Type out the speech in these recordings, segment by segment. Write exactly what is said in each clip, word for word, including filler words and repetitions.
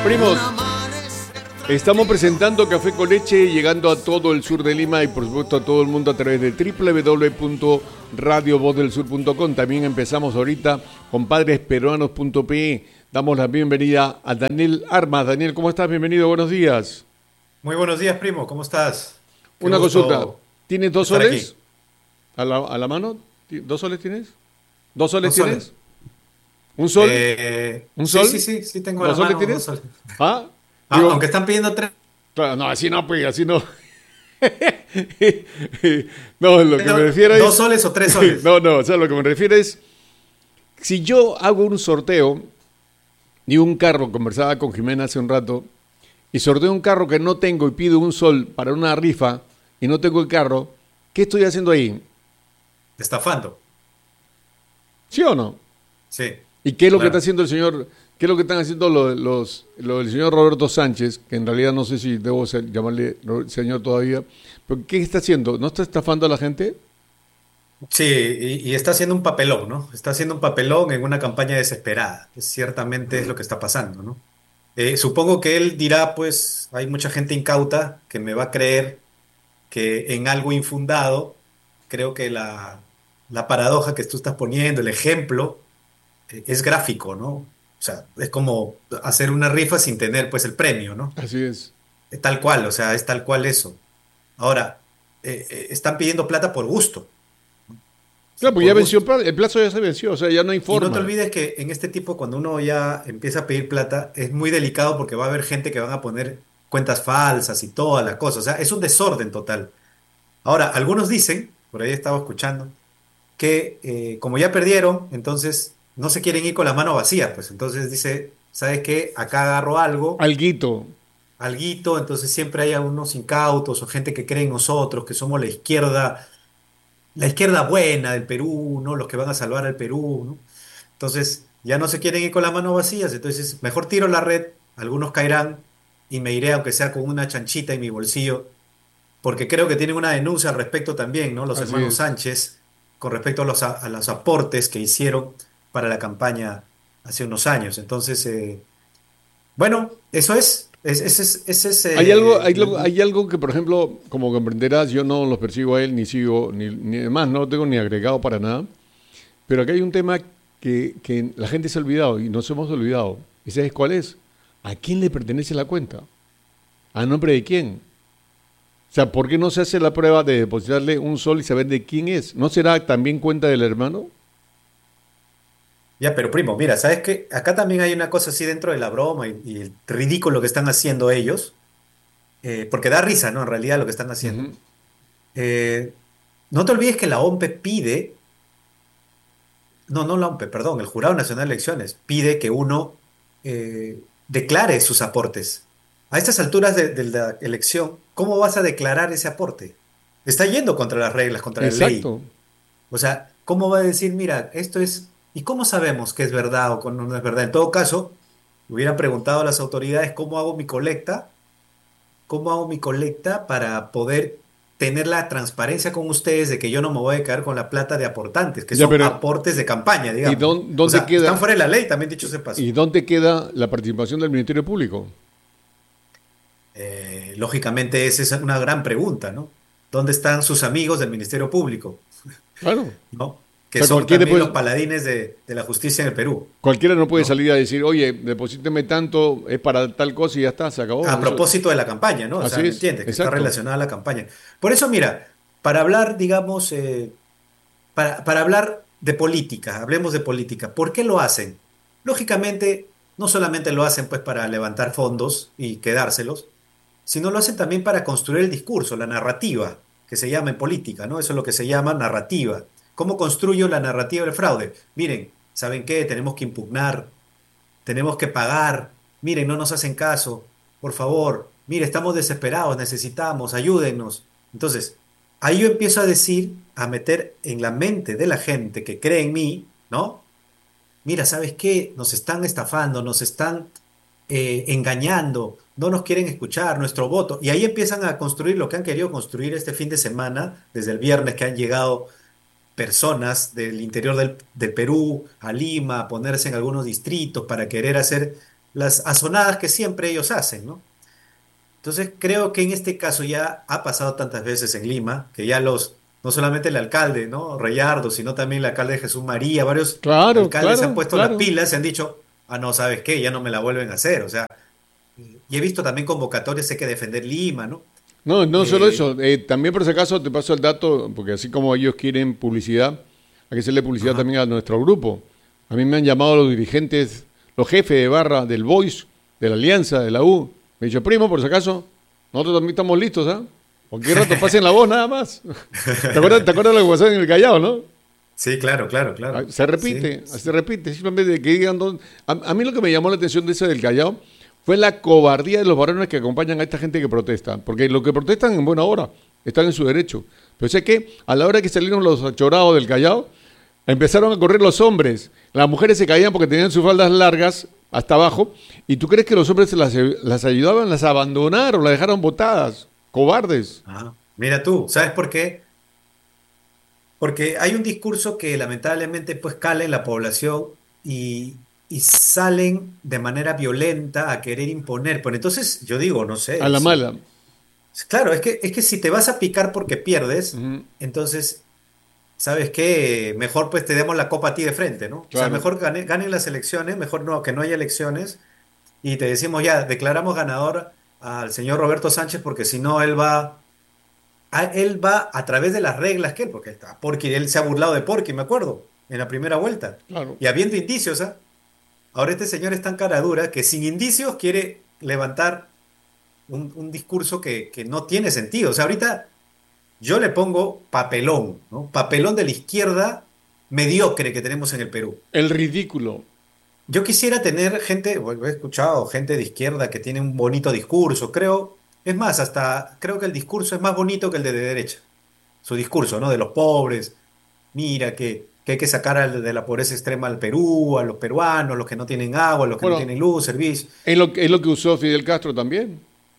Primos, estamos presentando Café con Leche, llegando a todo el sur de Lima y por supuesto a todo el mundo a través de doble u doble u doble u punto radio voz del sur punto com. También empezamos ahorita con padres peruanos punto pe. Damos la bienvenida a Daniel Armas. Daniel, ¿cómo estás? Bienvenido, buenos días. Muy buenos días, primo, ¿cómo estás? Qué Una consulta, gusto ¿tienes dos estar soles aquí. a la, a la mano? ¿Dos soles tienes? ¿Dos soles Dos tienes? soles. ¿Un sol? Eh, ¿Un sí, sol? sí, sí, sí tengo a ¿Dos la soles mano dos tienes? soles. ¿Ah? Ah, Digo, aunque están pidiendo tres. claro, no, así no, pues, así no. No, lo que me refiero ¿Dos es... soles o tres soles? No, no, o sea, lo que me refiero es, si yo hago un sorteo de un carro, conversaba con Jimena hace un rato, y sorteo un carro que no tengo y pido un sol para una rifa y no tengo el carro, ¿qué estoy haciendo ahí? Estafando. ¿Sí o no? Sí, ¿Y qué es lo que está claro. haciendo el señor, qué es lo que están haciendo los, los, lo del señor Roberto Sánchez, que en realidad no sé si debo ser- llamarle Ro- señor todavía, pero ¿qué está haciendo? ¿No está estafando a la gente? Sí, y, y está haciendo un papelón, ¿no? Está haciendo un papelón en una campaña desesperada. Que Ciertamente es lo que está pasando, ¿no? Eh, supongo que él dirá, pues, hay mucha gente incauta que me va a creer que en algo infundado, creo que la, la paradoja que tú estás poniendo, el ejemplo, eh, es gráfico, ¿no? O sea, es como hacer una rifa sin tener pues el premio, ¿no? Así es. Es tal cual, o sea, es tal cual eso. Ahora, eh, eh, están pidiendo plata por gusto, ¿no? O Claro, sea, pues por ya venció, el gusto. pla- el plazo ya se venció, o sea, ya no hay Y no te forma. olvides que en este tipo, cuando uno ya empieza a pedir plata, es muy delicado porque va a haber gente que van a poner cuentas falsas y todas las cosas. O sea, es un desorden total. Ahora, algunos dicen, por ahí estaba escuchando, que eh, como ya perdieron, entonces no se quieren ir con la mano vacía, pues entonces dice, ¿sabes qué? Acá agarro algo, Alguito. alguito, entonces siempre hay unos incautos o gente que cree en nosotros, que somos la izquierda, la izquierda buena del Perú, ¿no? Los que van a salvar al Perú, ¿no? Entonces ya no se quieren ir con las manos vacías, entonces mejor tiro la red, algunos caerán y me iré aunque sea con una chanchita en mi bolsillo porque creo que tienen una denuncia al respecto también, ¿no? Los Así hermanos es. Sánchez, con respecto a los, a, a los aportes que hicieron para la campaña hace unos años. Entonces, eh, bueno, eso es. Es- Ese es, ese es, Hay algo, eh, hay, algo- l- hay algo que, por ejemplo, como comprenderás, yo no los persigo a él, ni sigo, ni, ni demás, no lo tengo ni agregado para nada. Pero acá hay un tema que, que la gente se ha olvidado y nos hemos olvidado. ¿Y sabes cuál es? ¿A quién le pertenece la cuenta? ¿A nombre de quién? O sea, ¿por qué no se hace la prueba de depositarle un sol y saber de quién es? ¿No será también cuenta del hermano? ya, pero primo, mira, ¿sabes qué? Acá también hay una cosa así dentro de la broma y, y el ridículo que están haciendo ellos, eh, porque da risa, ¿no? En realidad lo que están haciendo. Ujú. Eh, no te olvides que la O M P pide, no, no la O M P, perdón, el Jurado Nacional de Elecciones pide que uno eh, declare sus aportes. A estas alturas de, de la elección, ¿cómo vas a declarar ese aporte? Está yendo contra las reglas, contra la ley. Exacto. O sea, ¿cómo va a decir, mira, esto es... ¿Y cómo sabemos que es verdad o no es verdad? En todo caso, hubieran preguntado a las autoridades cómo hago mi colecta, cómo hago mi colecta para poder tener la transparencia con ustedes de que yo no me voy a quedar con la plata de aportantes, que Ya, son pero aportes de campaña, ¿y digamos, ¿no? dón- O dónde sea, están queda, fuera de la ley, también dicho ese y paso. dónde queda la participación del Ministerio Público? Eh, lógicamente, esa es una gran pregunta, ¿no? ¿Dónde están sus amigos del Ministerio Público? Claro. O ¿No? Que sea, son cualquiera, también pues, los paladines de, de la justicia en el Perú, cualquiera no puede ¿no? salir a decir, oye, deposíteme tanto, es para tal cosa y ya está, se acabó. A Eso, propósito de la campaña, ¿no? O sea, así ¿me es, entiendes? Que está exacto. relacionada a la campaña. Por eso, mira, para hablar, digamos, eh, para, para hablar de política, hablemos de política. ¿Por qué lo hacen? Lógicamente, no solamente lo hacen pues para levantar fondos y quedárselos, sino lo hacen también para construir el discurso, la narrativa, que se llama en política, ¿no? Eso es lo que se llama narrativa. ¿Cómo construyo la narrativa del fraude? Miren, ¿saben qué? Tenemos que impugnar, tenemos que pagar, miren, no nos hacen caso, por favor, mire, estamos desesperados, necesitamos, ayúdennos. Entonces, ahí yo empiezo a decir, a meter en la mente de la gente que cree en mí, ¿no? Mira, ¿sabes qué? Nos están estafando, nos están eh, engañando, no nos quieren escuchar, nuestro voto. Y ahí empiezan a construir lo que han querido construir este fin de semana, desde el viernes que han llegado personas del interior del, del Perú a Lima, a ponerse en algunos distritos para querer hacer las azonadas que siempre ellos hacen, ¿no? Entonces creo que en este caso ya ha pasado tantas veces en Lima, que ya los, no solamente el alcalde, ¿no? Reyardo, sino también el alcalde Jesús María, varios Claro, alcaldes se han claro, puesto las claro. pilas y han dicho, ah, no, ¿sabes qué? Ya no me la vuelven a hacer. O sea, y he visto también convocatorias, hay que defender Lima, ¿no? No, no solo Eh, eso, eh, también por si acaso te paso el dato, porque así como ellos quieren publicidad, hay que hacerle publicidad ajá. también a nuestro grupo. A mí me han llamado los dirigentes, los jefes de barra del Boys, de la Alianza, de la U. Me han dicho, primo, por si acaso, nosotros también estamos listos, ¿ah? Cualquier rato pasen la voz nada más. ¿Te acuerdas, te acuerdas de lo que pasó en el Callao, no? Sí, claro, claro, Ah, claro. se Sí, repite, sí. se repite, simplemente que digan dónde- A, a mí lo que me llamó la atención de ese del Callao fue la cobardía de los varones que acompañan a esta gente que protesta. Porque los que protestan en buena hora, están en su derecho. Pero sé que a la hora que salieron los achorados del Callao, empezaron a correr los hombres. Las mujeres se caían porque tenían sus faldas largas hasta abajo. ¿Y tú crees que los hombres las, las ayudaban, las abandonaron, las dejaron botadas? Cobardes. Ajá. Mira tú, ¿sabes por qué? Porque hay un discurso que lamentablemente pues cala en la población y, y salen de manera violenta a querer imponer. Pues entonces yo digo, no A sé, la si, mala. claro, es que, es que si te vas a picar porque pierdes, Ujú, entonces, ¿sabes qué? Mejor pues te demos la copa a ti de frente, ¿no? O sea, claro. mejor gane- ganen las elecciones, mejor no, que no haya elecciones y te decimos ya, declaramos ganador al señor Roberto Sánchez porque si no él va a- él va a través de las reglas que él, porque está Porky, él se ha burlado de Porky, me acuerdo, en la primera vuelta. Claro. Y habiendo indicios, ¿ah? Ahora este señor es tan cara dura que sin indicios quiere levantar un, un discurso que, que no tiene sentido. O sea, ahorita yo le pongo papelón, ¿no? Papelón de la izquierda mediocre que tenemos en el Perú. El ridículo. Yo quisiera tener gente, bueno, he escuchado gente de izquierda que tiene un bonito discurso, creo, es más, hasta creo que el discurso es más bonito que el de derecha. Su discurso, ¿no? De los pobres, mira que, que hay que sacar al- de la pobreza extrema al Perú, a los peruanos, los que no tienen agua, los que no Bueno, tienen luz, servicio. es lo, que- es lo que usó Fidel Castro también.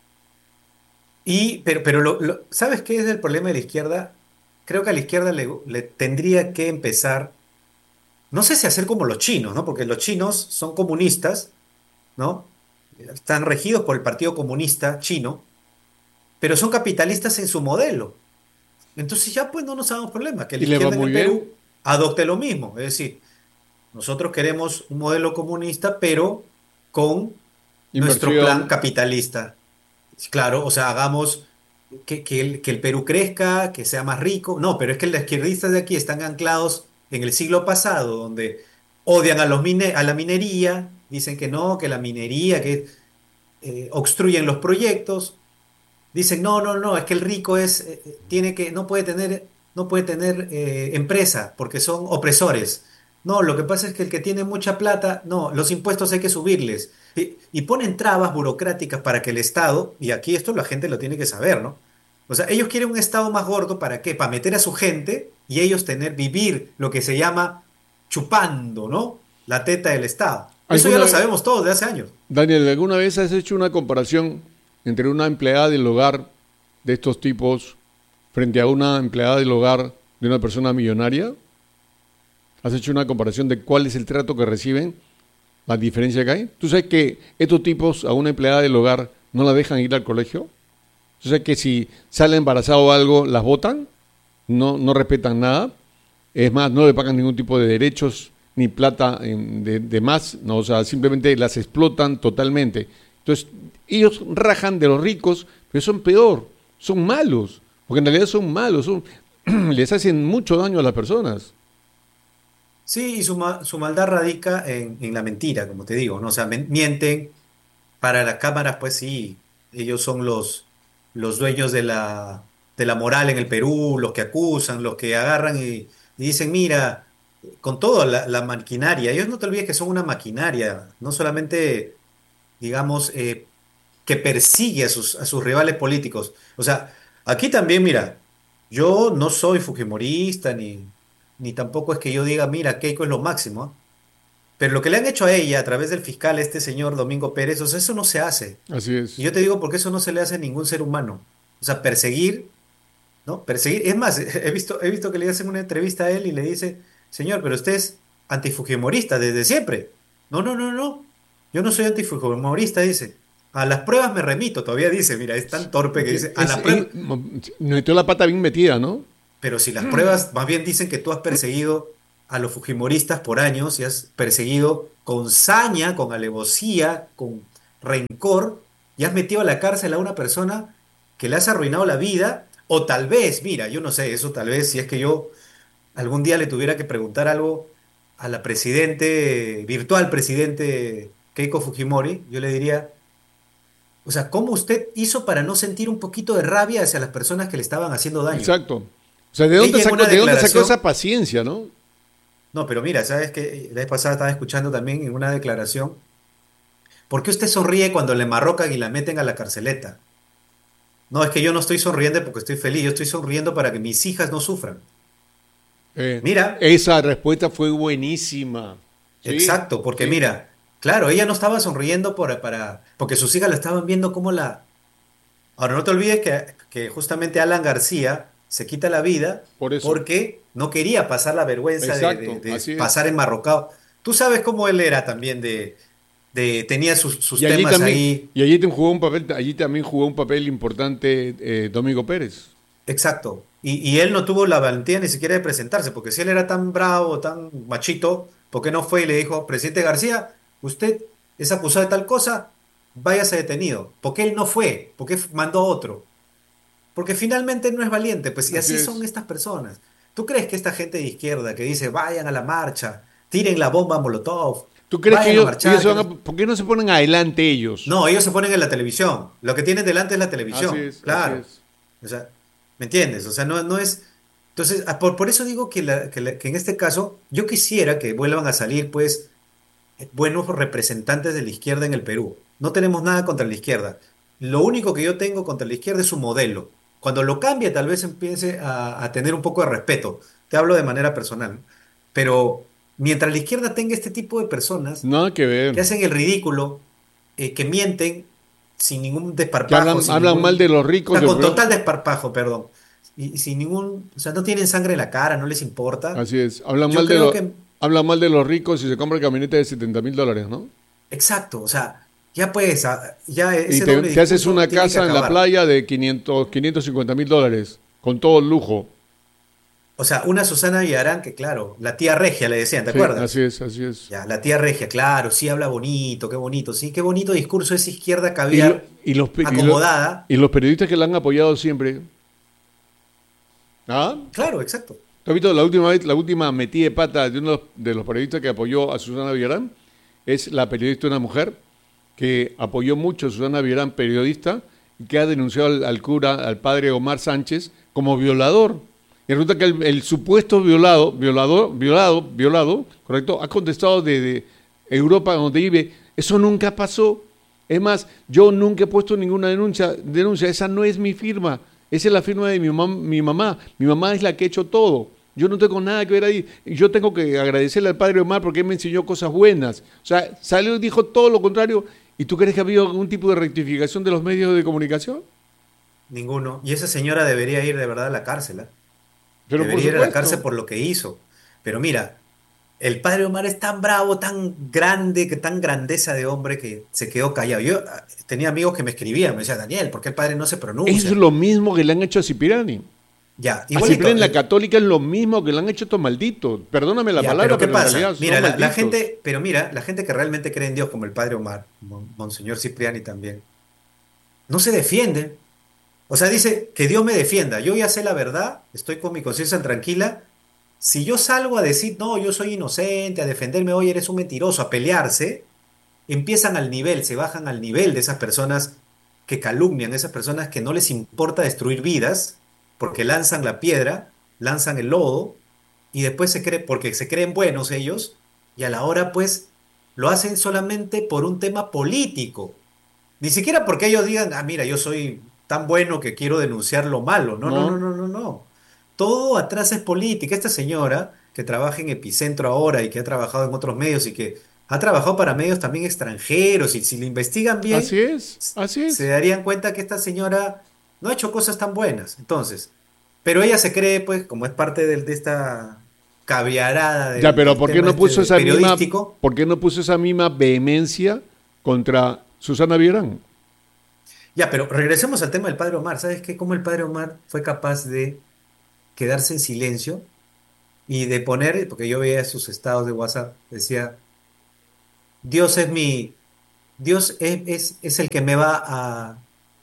Y, pero, pero lo- lo- ¿sabes qué es el problema de la izquierda? Creo que a la izquierda le, le tendría que empezar, no sé si hacer como los chinos, ¿no? Porque los chinos son comunistas, ¿no? Están regidos por el Partido Comunista Chino, pero son capitalistas en su modelo. Entonces ya pues no nos hagamos problema, que la Y le va izquierda en muy el bien. Perú adopte lo mismo. Es decir, nosotros queremos un modelo comunista, pero con nuestro plan Inversión. capitalista. Claro, o sea, hagamos que, que el, que el Perú crezca, que sea más rico. No, pero es que los izquierdistas de aquí están anclados en el siglo pasado, donde odian a, los mine- a la minería, dicen que no, que la minería, que eh, obstruyen los proyectos. Dicen, no, no, no, es que el rico es, eh, eh, tiene que, no puede tener, no puede tener eh, empresa porque son opresores. No, lo que pasa es que el que tiene mucha plata, no, los impuestos hay que subirles. Y, y ponen trabas burocráticas para que el Estado, y aquí esto la gente lo tiene que saber, ¿no? O sea, ellos quieren un Estado más gordo, ¿para qué? Para meter a su gente y ellos tener, vivir lo que se llama chupando, ¿no? La teta del Estado. Eso ya ¿Alguna lo vez, sabemos todos de hace años. Daniel, alguna vez has hecho una comparación entre una empleada del hogar de estos tipos frente a una empleada del hogar de una persona millonaria? ¿Has hecho una comparación de cuál es el trato que reciben, la diferencia que hay? ¿Tú sabes que estos tipos a una empleada del hogar no la dejan ir al colegio? ¿Tú sabes que si sale embarazada o algo, las votan? No, no respetan nada. Es más, no le pagan ningún tipo de derechos ni plata en- de, de más, no, o sea, simplemente las explotan totalmente. Entonces, ellos rajan de los ricos, pero son peor, son malos, porque en realidad son malos, son, les hacen mucho daño a las personas. Sí, y su, ma- su maldad radica en, en la mentira, como te digo, ¿no? O sea, men- mienten para las cámaras, pues sí, ellos son los, los dueños de la, de la moral en el Perú, los que acusan, los que agarran y, y dicen, mira, con toda la, la maquinaria, ellos no te olvides que son una maquinaria, no solamente, digamos, eh, que persigue a sus, a sus rivales políticos. O sea, aquí también, mira, yo no soy fujimorista, ni, ni tampoco es que yo diga, mira, Keiko es lo máximo, ¿ah? Pero lo que le han hecho a ella a través del fiscal, este señor Domingo Pérez, o sea, eso no se hace. Así Y es. yo te digo porque eso no se le hace a ningún ser humano. O sea, perseguir, ¿no? Perseguir. Es más, he visto, he visto que le hacen una entrevista a él y le dice, señor, pero usted es antifujimorista desde siempre. No, no, no, no. Yo no soy antifujimorista, dice. A las pruebas me remito, todavía dice, mira, es tan torpe que Que dice, a Es, las pruebas, es- metió la pata bien metida, ¿no? pero si las pruebas más bien dicen que tú has perseguido a los fujimoristas por años y has perseguido con saña, con alevosía, con rencor, y has metido a la cárcel a una persona que le has arruinado la vida, o tal vez, mira, yo no sé, eso tal vez, si es que yo algún día le tuviera que preguntar algo a la presidente, virtual presidente Keiko Fujimori, yo le diría, o sea, ¿cómo usted hizo para no sentir un poquito de rabia hacia las personas que le estaban haciendo daño? Exacto. O sea, ¿de dónde Ella en sacó, una de dónde sacó esa declaración, paciencia, no? no, pero mira, ¿sabes qué? La vez pasada estaba escuchando también en una declaración, ¿por qué usted sonríe cuando le marrocan y la meten a la carceleta? No, es que yo no estoy sonriendo porque estoy feliz, yo estoy sonriendo para que mis hijas no sufran. Eh, Mira, esa respuesta fue buenísima. Sí, exacto, porque sí. mira, claro, ella no estaba sonriendo por, para, porque sus hijas la estaban viendo como la... Ahora, no te olvides que, que justamente Alan García se quita la vida Por eso. porque no quería pasar la vergüenza de, de- Exacto, de así pasar es. enmarrocado. Tú sabes cómo él era también de, de tenía sus, Y sus allí temas también, ahí. y allí te jugó un papel, allí también jugó un papel importante eh, Domingo Pérez. Exacto. Y, y él no tuvo la valentía ni siquiera de presentarse, porque si él era tan bravo, tan machito, ¿por qué no fue y le dijo, presidente García, usted es acusado de tal cosa, váyase detenido? ¿Por qué él no fue? ¿Por qué mandó a otro? Porque finalmente él no es valiente, pues y Así así son es. estas personas. ¿Tú crees que esta gente de izquierda que dice, vayan a la marcha, tiren la bomba Molotov, ¿Tú crees que vayan a ellos, ellos marchar? se que van no-". a, por qué no se ponen adelante ellos? No, ellos se ponen en la televisión. Lo que tienen delante es la Así televisión, es, así claro. es. O sea, ¿me entiendes? O sea, no, no es... Entonces, ah, por, por eso digo que, la- que la- que en este caso yo quisiera que vuelvan a salir, pues, eh, buenos representantes de la izquierda en el Perú. No tenemos nada contra la izquierda. Lo único que yo tengo contra la izquierda es su modelo. Cuando lo cambie, tal vez empiece a, a tener un poco de respeto. Te hablo de manera personal, ¿no? Pero mientras la izquierda tenga este tipo de personas Nada que ver. que hacen el ridículo, eh, que mienten sin ningún Que desparpajo, hablan, sin hablan mal ningún, de los o ricos, sea, de con pro- total desparpajo, perdón, y, y sin ningún, o sea, no tienen sangre en la cara, no les importa. así es. Hablan Yo mal de creo los, que, hablan mal de los ricos y se compran camionetas de setenta mil dólares, ¿no? exacto, o sea, ya pues, a- ya Y ese te, doble te haces discurso una tiene que casa en la acabar. playa de quinientos, quinientos cincuenta mil dólares, con todo el lujo. O sea, una Susana Villarán que, claro, la tía Regia le decían, ¿te Sí, así acuerdas? es, así es. Ya, la tía Regia, claro, sí habla bonito, qué bonito, sí, qué bonito discurso esa izquierda Y, lo- caviar y los, pe- y, lo- acomodada. y los periodistas que la han apoyado siempre. ¿Ah? Claro, exacto. ¿Tú has visto la última vez, la última metida de pata de uno de los periodistas que apoyó a Susana Villarán? Es la periodista, una mujer, que apoyó mucho a Susana Villarán, periodista, y que ha denunciado al, al cura, al padre Omar Sánchez, como violador. Y resulta que el, el supuesto violado, violador, violado, violado, correcto, ha contestado desde Europa, donde vive, eso nunca pasó. Es más, yo nunca he puesto ninguna denuncia, denuncia, esa no es mi firma, esa es la firma de mi, mam- mi mamá, mi mamá es la que ha hecho todo. Yo no tengo nada que ver ahí. Y yo tengo que agradecerle al padre Omar porque él me enseñó cosas buenas. O sea, salió y dijo todo lo contrario. ¿Y tú crees que ha habido algún tipo de rectificación de los medios de comunicación? Ninguno. Y esa señora debería ir de verdad a la cárcel, ¿ah? Pero por Debería ir a la cárcel supuesto. por lo que hizo. Pero mira, el padre Omar es tan bravo, tan grande, que tan grandeza de hombre que se quedó callado. Yo ah, tenía amigos que me escribían, me decían, Daniel, ¿por qué el padre no se Es pronuncia? lo mismo que le han hecho a Cipriani. Ya, A igualito. Cipriani en la eh, católica es lo mismo que le han hecho a estos malditos. Perdóname la ya, pero palabra, ¿qué pero en pasa? realidad Mira, son la, la malditos. gente, pero mira, la gente que realmente cree en Dios, como el padre Omar, Mon- Monseñor Cipriani también, no se defiende. O sea, dice que Dios me defienda. Yo ya sé la verdad, estoy con mi conciencia tranquila. Si yo salgo a decir, no, yo soy inocente, a defenderme, oye, eres un mentiroso, a pelearse, empiezan al nivel, se bajan al nivel de esas personas que calumnian, esas personas que no les importa destruir vidas, porque lanzan la piedra, lanzan el lodo, y después se cree, porque se creen buenos ellos, y a la hora, pues, lo hacen solamente por un tema político. Ni siquiera porque ellos digan, ah, mira, yo soy tan bueno que quiero denunciar lo malo. No, no, no, ¿No? no, no, no. Todo atrás es política. Esta señora que trabaja en Epicentro ahora y que ha trabajado en otros medios y que ha trabajado para medios también extranjeros, y si le investigan bien, Así es, s- así se es. darían cuenta que esta señora no ha hecho cosas tan buenas. Entonces, pero ella se cree, pues, como es parte del- de, esta caviarada Ya, del, pero del ¿por qué tema no este puso de esa misma, periodístico. por qué no puso esa misma vehemencia contra Susana Villarán. Ya, pero regresemos al tema del padre Omar. ¿Sabes qué? Cómo el padre Omar fue capaz de quedarse en silencio y de poner, porque yo veía sus estados de WhatsApp, decía, Dios es mi, Dios es, es, es el que me va a,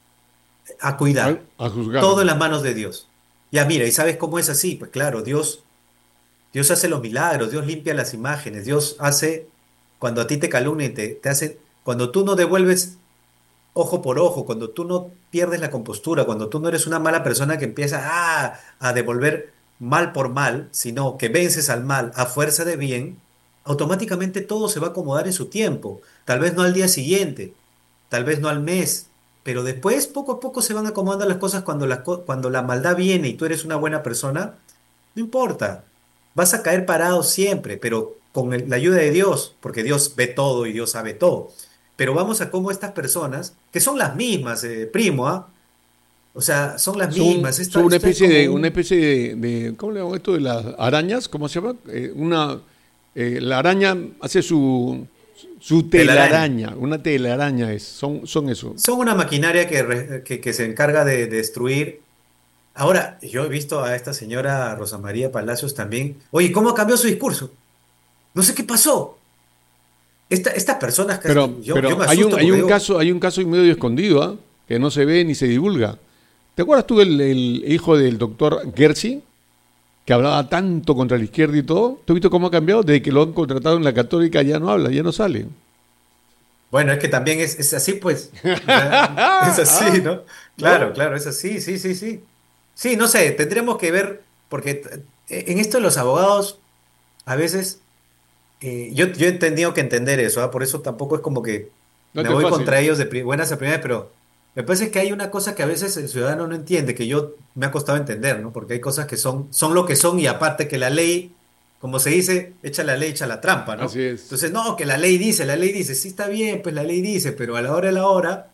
a A, cuidar. a juzgar. Todo en las manos de Dios. Ya, mira, ¿y sabes cómo es así? Pues claro, Dios, Dios hace los milagros, Dios limpia las imágenes, Dios hace, cuando a ti te calumnian, te, te hace, cuando tú no devuelves ojo por ojo, cuando tú no pierdes la compostura, cuando tú no eres una mala persona que empieza a, a devolver mal por mal, sino que vences al mal a fuerza de bien, automáticamente todo se va a acomodar en su tiempo. Tal vez no al día siguiente, tal vez no al mes, pero después poco a poco se van acomodando las cosas cuando la, co- cuando la maldad viene y tú eres una buena persona, no importa, vas a caer parado siempre, pero con el- la ayuda de Dios, porque Dios ve todo y Dios sabe todo. Pero vamos a cómo estas personas, que son las mismas, eh, primo, ¿ah? O sea, son las Son, mismas. Esta- son una esto es especie como de, una un especie de, de- ¿cómo le llaman esto de las arañas? ¿Cómo se llama? Eh, una, eh, la araña hace su, su telaraña. telaraña, una telaraña es, son, son eso. Son una maquinaria que, re- que, que se encarga de, de destruir. Ahora, yo he visto a esta señora Rosa María Palacios también. Oye, ¿cómo cambió su discurso? No sé qué pasó. Esta- estas personas, Pero, que yo, yo pero me hay un, asusto hay porque un digo, caso, hay un caso y medio escondido, ¿ah? Que no se ve ni se divulga. ¿Te acuerdas tú del el hijo del doctor Gersi, que hablaba tanto contra la izquierda y todo? ¿Tú has visto cómo ha cambiado? Desde que lo han contratado en la Católica ya no habla, ya no sale. bueno, es que también es, es así, pues. O sea, es ¿Ah? así, ¿no? Claro, ¿No? claro, es así, sí, sí, sí. Sí, no sé, tendremos que ver, porque t- en esto de los abogados, a veces, eh, yo, yo he tenido que entender eso, ¿ah? Por eso tampoco es como que No me te es voy fácil. contra ellos de pri- buenas a primeras, pero me parece que hay una cosa que a veces el ciudadano no entiende, que yo me ha costado entender, ¿no? Porque hay cosas que son, son lo que son y aparte que la ley, como se dice, echa la ley, echa la trampa, ¿no? Así es. Entonces, no, que la ley dice, la ley dice, sí está bien, pues la ley dice, pero a la hora de la hora,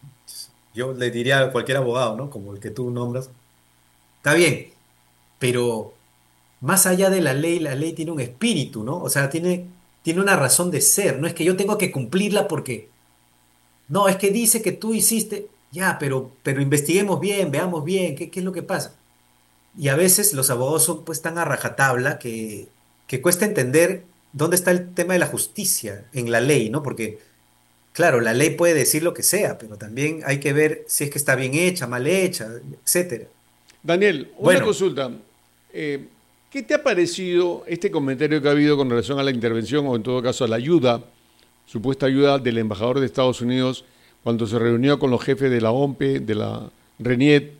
yo le diría a cualquier abogado, ¿no? Como el que tú nombras, está bien, pero más allá de la ley, la ley tiene un espíritu, ¿no? O sea, tiene, tiene una razón de ser. No es que yo tengo que cumplirla porque, no, es que dice que tú hiciste, ya, pero, pero investiguemos bien, veamos bien, qué, qué es lo que pasa. Y a veces los abogados son pues tan a rajatabla que, que cuesta entender dónde está el tema de la justicia en la ley, ¿no? Porque, claro, la ley puede decir lo que sea, pero también hay que ver si es que está bien hecha, mal hecha, etcétera. Daniel, una Bueno. consulta. Eh, ¿Qué te ha parecido este comentario que ha habido con relación a la intervención o en todo caso a la ayuda, supuesta ayuda del embajador de Estados Unidos cuando se reunió con los jefes de la O M P E, de la RENIET?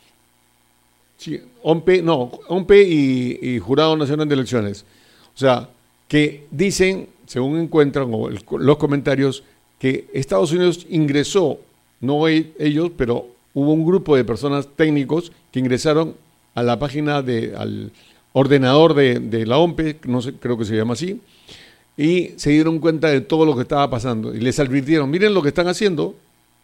Sí, O M P E, no, O M P E y, y Jurado Nacional de Elecciones. O sea, que dicen, según encuentran o el- los comentarios, que Estados Unidos ingresó, no e- ellos, pero hubo un grupo de personas técnicos que ingresaron a la página de, al ordenador de, de la O M P E, no sé, creo que se llama así, y se dieron cuenta de todo lo que estaba pasando y les advirtieron, miren lo que están haciendo.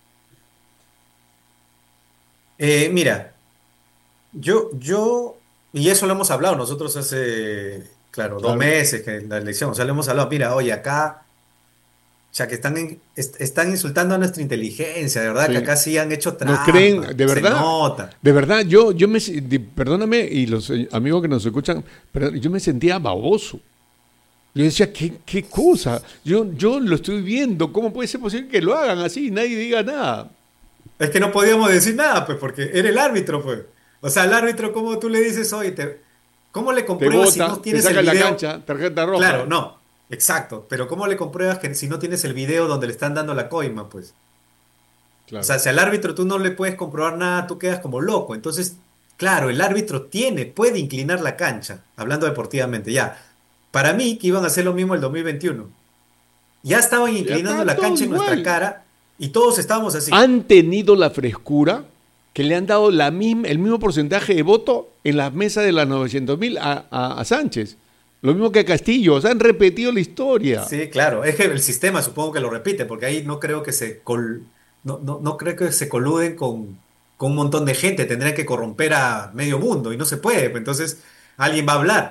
Eh, mira. Yo, yo, y eso lo hemos hablado nosotros hace, claro, dos Claro. meses que la elección, o sea, lo hemos hablado, mira, oye, acá, ya que están, en- est- están insultando a nuestra inteligencia, de verdad, que Sí. acá sí han hecho Nos creen, trampa, de se verdad, nota. de verdad, yo, yo me, di- perdóname, y los eh, amigos que nos escuchan, pero yo me sentía baboso. Yo decía, ¿qué, qué cosa? Yo, yo lo estoy viendo, ¿cómo puede ser posible que lo hagan así y nadie diga nada? Es que no podíamos decir nada, pues, porque era el árbitro, pues. O sea, al árbitro, ¿cómo tú le dices, oye, te, ¿cómo le Te compruebas si vota, no te tienes el saca de la video? cancha, tarjeta roja. Claro, no, exacto, pero ¿cómo le compruebas que si no tienes el video donde le están dando la coima, pues? O Claro. sea, si al árbitro tú no le puedes comprobar nada, tú quedas como loco. Entonces, claro, el árbitro tiene, puede inclinar la cancha, hablando deportivamente, ya. Para mí, que iban a hacer lo mismo el dos mil veintiuno. Ya estaban Ya inclinando está la todo cancha en nuestra igual. cara y todos estábamos así. Han tenido la frescura que le han dado la misma, el mismo porcentaje de voto en las mesas de las novecientos mil a, a, a Sánchez. Lo mismo que a Castillo. O sea, han repetido la historia. Sí, claro, es que el sistema supongo que lo repite, porque ahí no creo que se col- no, no, no creo que se coluden con, con un montón de gente, tendrían que corromper a medio mundo y no se puede, pues entonces alguien va a hablar.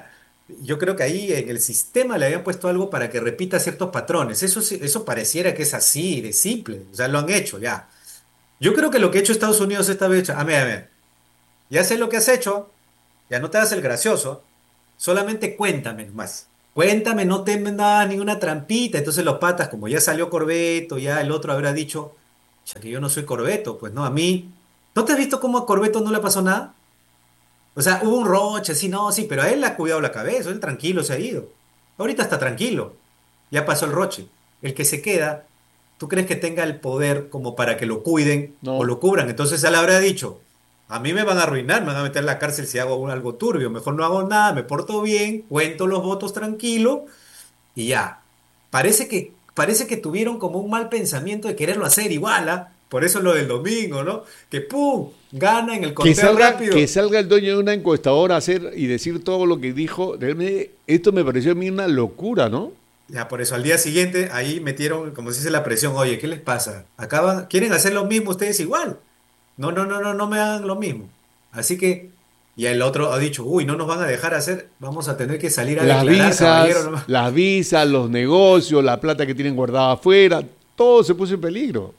yo creo que ahí en el sistema le habían puesto algo para que repita ciertos patrones. Eso, sí- eso pareciera que es así, de simple. O sea, lo han hecho ya. Yo creo que lo que ha hecho Estados Unidos esta vez, a ver, a ver, ya sé lo que has hecho, ya no te hagas el gracioso, solamente cuéntame más. Cuéntame, no te nada, ninguna trampita. Entonces los patas, como ya salió Corbeto, ya el otro habrá dicho, ya que yo no soy Corbeto, pues no, a mí. ¿No te has visto cómo a Corbeto no le pasó nada? O sea, hubo un roche, sí, no, sí, pero a él le ha cuidado la cabeza, él tranquilo se ha ido. Ahorita está tranquilo, ya pasó el roche. El que se queda, ¿tú crees que tenga el poder como para que lo cuiden o No. lo cubran? Entonces él habrá dicho, a mí me van a arruinar, me van a meter en la cárcel si hago un- algo turbio, mejor no hago nada, me porto bien, cuento los votos tranquilo y ya. Parece que, parece que tuvieron como un mal pensamiento de quererlo hacer igual, ¿ah? Por eso lo del domingo, ¿no? Que ¡pum! Gana en el Que conteo salga, que rápido. salga el dueño de una encuestadora a hacer y decir todo lo que dijo. Realmente, esto me pareció a mí una locura, ¿no? Ya, por eso al día siguiente ahí metieron, como se dice, la presión. Oye, ¿qué les pasa? Acaban, ¿quieren hacer lo mismo ustedes igual? No, no, no, no, no me hagan lo mismo. Así que, y el otro ha dicho, uy, no nos van a dejar hacer, vamos a tener que salir a Las declarar, caballero, visas, nomás. las visas, los negocios, la plata que tienen guardada afuera, todo se puso en peligro.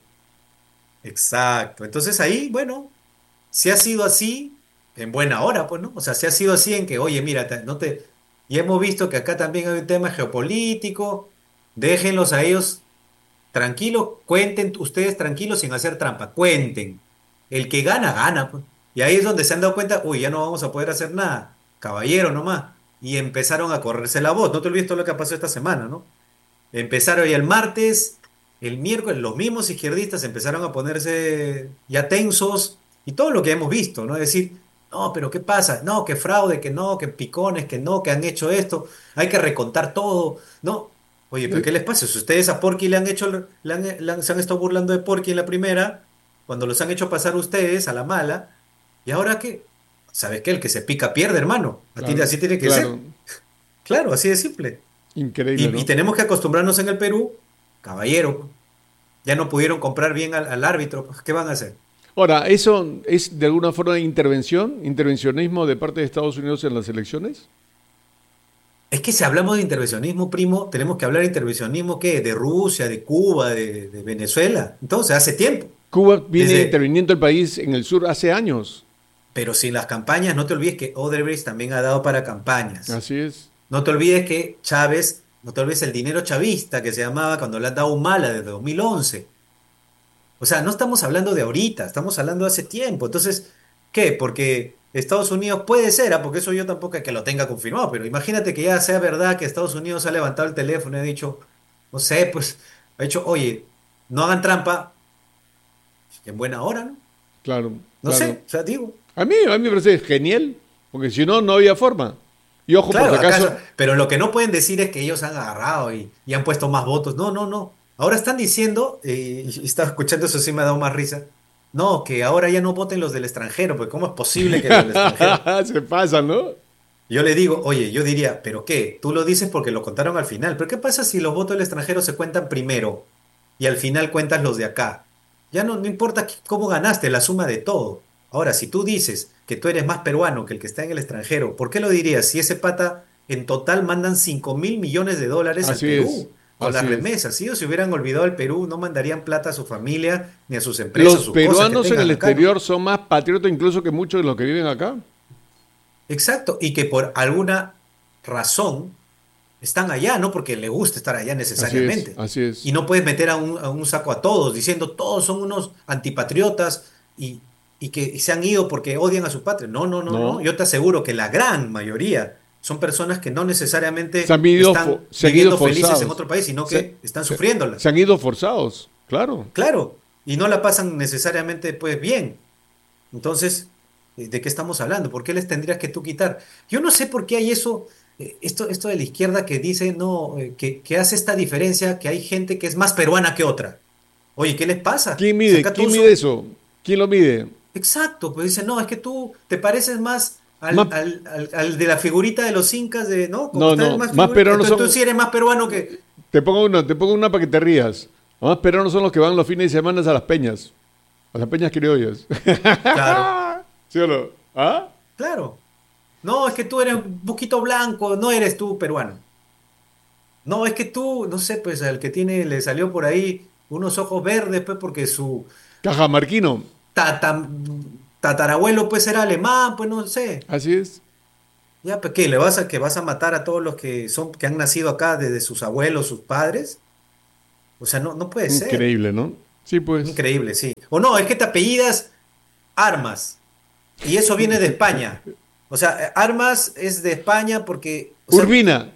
Exacto. Entonces ahí, bueno, si ha sido así, en buena hora, pues, ¿no? O sea, si ha sido así en que, oye, mira, te- no te. Y hemos visto que acá también hay un tema geopolítico, déjenlos a ellos tranquilos, cuenten ustedes tranquilos sin hacer trampa, cuenten. El que gana, gana, pues. Y ahí es donde se han dado cuenta, uy, ya no vamos a poder hacer nada, caballero nomás. Y empezaron a correrse la voz. No te olvides todo lo que pasó esta semana, ¿no? Empezaron y el martes, el miércoles, los mismos izquierdistas empezaron a ponerse ya tensos y todo lo que hemos visto, ¿no? Es decir, no, pero ¿qué pasa? No, que fraude, que no, que picones, que no, que han hecho esto, hay que recontar todo, ¿no? Oye, pero Eh, ¿qué les pasa? Si ustedes a Porky le han hecho, le han- le han- se han estado burlando de Porky en la primera, cuando los han hecho pasar ustedes a la mala, ¿y ahora qué? ¿Sabes qué? El que se pica pierde, hermano. A ti Claro, así tiene que claro, ser. Claro, así de simple. increíble, Y, y ¿no? tenemos que acostumbrarnos en el Perú, caballero, ya no pudieron comprar bien al, al árbitro, pues, ¿qué van a hacer? Ahora, ¿eso es de alguna forma de intervención, intervencionismo de parte de Estados Unidos en las elecciones? Es que si hablamos de intervencionismo, primo, tenemos que hablar de intervencionismo, ¿qué? De Rusia, de Cuba, de, de Venezuela. Entonces, hace tiempo. Cuba viene Desde, interviniendo el país en el sur hace años. pero sin las campañas, no te olvides que Odebrecht también ha dado para campañas. Así es. No te olvides que Chávez, no te olvides el dinero chavista que se llamaba cuando le han dado un mala desde dos mil once. O sea, no estamos hablando de ahorita, estamos hablando de hace tiempo. Entonces, ¿qué? Porque Estados Unidos puede ser, ah, porque eso yo tampoco es que lo tenga confirmado, pero imagínate que ya sea verdad que Estados Unidos ha levantado el teléfono y ha dicho, no sé, pues, ha dicho, oye, no hagan trampa, en buena hora, ¿no? Claro, No claro. sé, o sea, digo, A mí, a mí me parece genial, porque si no, no había forma. Y ojo, por si claro, acaso, acá, pero lo que no pueden decir es que ellos han agarrado y, y han puesto más votos. No, no, no. Ahora están diciendo, eh, y estaba escuchando eso, sí me ha dado más risa. No, que ahora ya no voten los del extranjero, porque ¿cómo es posible que los del extranjero? se pasan, ¿no? Yo le digo, oye, yo diría, ¿pero qué? Tú lo dices porque lo contaron al final. ¿Pero qué pasa si los votos del extranjero se cuentan primero y al final cuentas los de acá? Ya no, no importa qu- cómo ganaste, la suma de todo. Ahora, si tú dices que tú eres más peruano que el que está en el extranjero, ¿por qué lo dirías? Si ese pata en total mandan cinco mil millones de dólares al Así es, Perú con las así es. remesas. Si ellos se hubieran olvidado el Perú, no mandarían plata a su familia, ni a sus empresas, Los sus cosas que peruanos en tengan el acá, ¿no? exterior son más patriotas incluso que muchos de los que viven acá. Exacto, y que por alguna razón están allá, no porque le guste estar allá Así es, necesariamente. así Y es. no puedes meter a un, a un saco a todos, diciendo todos son unos antipatriotas y, y que se han ido porque odian a su patria. No, no, no, no. No. Yo te aseguro que la gran mayoría son personas que no Se necesariamente han ido, fo- están se han ido viviendo felices en forzados. otro país, sino Se, que están se- sufriéndola. se han ido forzados, claro. Claro, y no la pasan necesariamente pues bien. Entonces, eh, ¿de qué estamos hablando? ¿Por qué les tendrías que tú quitar? Yo no sé por qué hay eso, eh, esto, esto de la izquierda que dice, no, eh, que, que hace esta diferencia, que hay gente que es más peruana que otra. Oye, ¿qué les pasa? ¿Quién Si mide? acá ¿Quién todos mide son. eso? ¿Quién lo mide? Exacto, pues dice, no, es que tú te pareces más Más, al, al, al, al de la figurita de los incas, de, ¿no? Como no, estás no, más más figurita, peruanos entonces tú son. sí eres más peruano que. Te pongo una, te pongo una para que te rías. Los más peruanos son los que van los fines de semana a las peñas. A las peñas criollas. Claro, ¿Sí o no? ¿Ah? claro. No, es que tú eres un poquito blanco, no eres tú peruano. No, es que tú, no sé, pues al que tiene, le salió por ahí unos ojos verdes, pues porque su Cajamarquino, tata- tatarabuelo pues era alemán, pues no sé. así es. Ya, pues ¿qué? ¿Le vas a que vas a matar a todos los que son, que han nacido acá desde sus abuelos, sus padres? O sea, no, no puede ser. Increíble, ¿no? Sí, pues. Increíble, sí. O no, es que te apellidas Armas. Y eso viene de España. O sea, eh, Armas es de España porque, o sea, Urbina,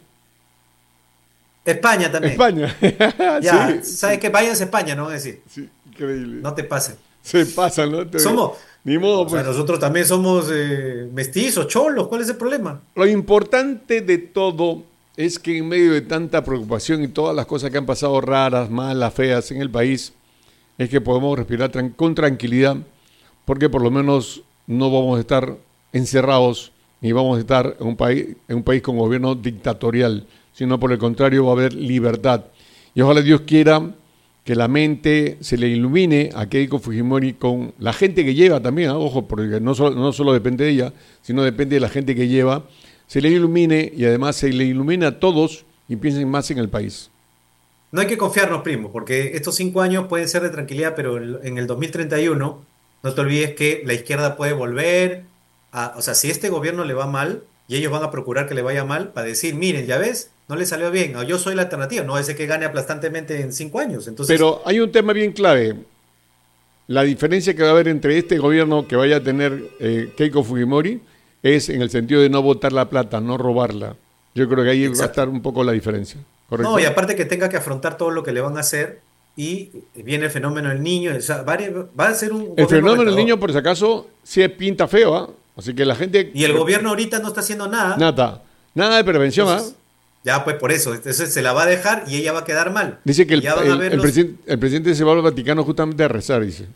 España también. España. Ya, Sí, ¿sabes sí, qué? Váyanse a España, ¿no? Es decir, sí, increíble. no te pasen. Se pasan, ¿no? Te- Somos, Ni modo, o sea, pues. nosotros también somos eh, mestizos, cholos, ¿cuál es el problema? Lo importante de todo es que en medio de tanta preocupación y todas las cosas que han pasado raras, malas, feas en el país, es que podemos respirar tran- con tranquilidad, porque por lo menos no vamos a estar encerrados ni vamos a estar en un país, en un país con gobierno dictatorial, sino por el contrario va a haber libertad. Y ojalá Dios quiera que la mente se le ilumine a Keiko Fujimori con la gente que lleva también, ¿ah? Ojo, porque no solo, no solo depende de ella, sino depende de la gente que lleva, se le ilumine y además se le ilumine a todos y piensen más en el país. No hay que confiarnos, primo, porque estos cinco años pueden ser de tranquilidad, pero el- en el dos mil treinta y uno, no te olvides que la izquierda puede volver a, o sea, si este gobierno le va mal y ellos van a procurar que le vaya mal, para decir, miren, ya ves, no le salió bien, o yo soy la alternativa, no ese que gane aplastantemente en cinco años. Entonces, Pero hay un tema bien clave. La diferencia que va a haber entre este gobierno que vaya a tener eh, Keiko Fujimori es en el sentido de no botar la plata, no robarla. Yo creo que ahí va a exacto. estar un poco la diferencia, No, y ¿correcto? aparte que tenga que afrontar todo lo que le van a hacer y viene el fenómeno del niño, o sea, varios- va a ser un El gobierno fenómeno del niño, retador. por si acaso, sí pinta feo, ¿ah? Así que la gente, Y el gobierno ahorita no está haciendo nada. nada, nada de prevención, ¿ah? Entonces, ya pues por eso, entonces se la va a dejar y ella va a quedar mal. Dice que Y el, ya van a el, ver el los... presidente, el presidente se va al Vaticano justamente a rezar, dice.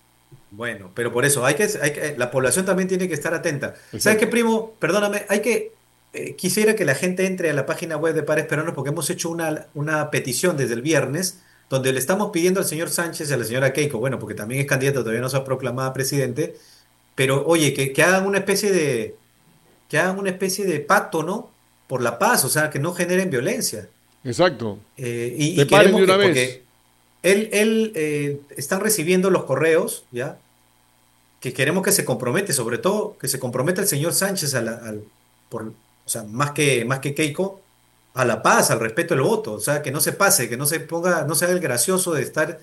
Bueno, pero por eso, hay que, hay que, la población también tiene que estar atenta. ¿Sabes qué, Exacto. primo? Perdóname, hay que, eh, quisiera que la gente entre a la página web de Pares Peruanos porque hemos hecho una, una petición desde el viernes donde le estamos pidiendo al señor Sánchez y a la señora Keiko, bueno, porque también es candidato, todavía no se ha proclamado presidente, pero oye, que, que hagan una especie de, que hagan una especie de pacto, ¿no? Por la paz, o sea, que no generen violencia. Exacto. Eh, y, Se y paren de queremos que, una vez. porque él, él eh, están recibiendo los correos, ¿ya? Que queremos que se compromete, sobre todo que se comprometa el señor Sánchez a la- al, por, o sea, más que, más que Keiko, a la paz, al respeto del voto, o sea, que no se pase, que no se ponga, no se haga el gracioso de estar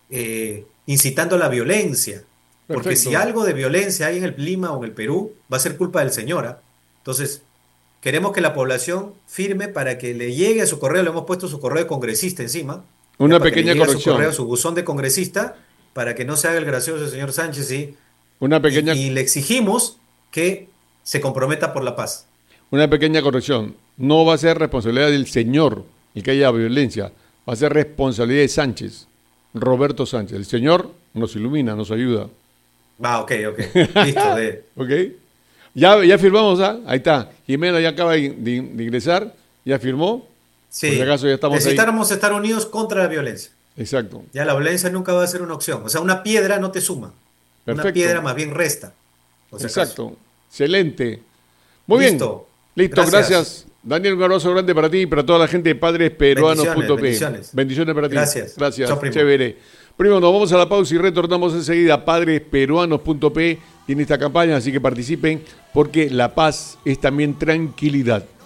eh, incitando a la violencia, porque si Perfecto. algo de violencia hay en el Lima o en el Perú, va a ser culpa del señor, ¿ah? Entonces, queremos que la población firme para que le llegue a su correo, le hemos puesto su correo de congresista encima, ya Una para que le pequeña llegue a su correo, corrección. su buzón de congresista, para que no se haga el gracioso el señor Sánchez y Una pequeña, y, y le exigimos que se comprometa por la paz. una pequeña corrección. No va a ser responsabilidad del señor el que haya violencia. Va a ser responsabilidad de Sánchez, Roberto Sánchez. El señor nos ilumina, nos ayuda. Ah, ok, ok. Listo, de. ¿Ok? Ya, ya firmamos, ¿ah? Ahí está. Jimena ya acaba de, de- de ingresar, ya firmó. Por si Sí. acaso ya estamos ahí. Necesitáramos estar unidos contra la violencia. Exacto. Ya la violencia nunca va a ser una opción. O sea, una piedra no te suma. Una Perfecto. piedra más bien resta, por si acaso. Exacto. Excelente. Muy bien. Listo. Listo, Gracias. gracias. Daniel, un abrazo grande para ti y para toda la gente de padres peruanos Bendiciones, punto p. bendiciones. Bendiciones para ti. Gracias. Chao, Gracias. primo. Chévere. Primo, nos vamos a la pausa y retornamos enseguida. padres peruanos punto p tiene esta campaña, así que participen porque la paz es también tranquilidad.